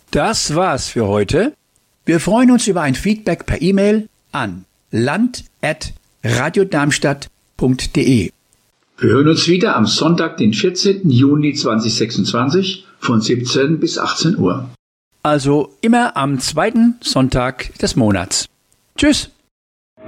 Das war's für heute. Wir freuen uns über ein Feedback per E-Mail an land@radiodarmstadt.de. Wir hören uns wieder am Sonntag, den 14. Juni 2026 von 17 bis 18 Uhr. Also immer am zweiten Sonntag des Monats. Tschüss!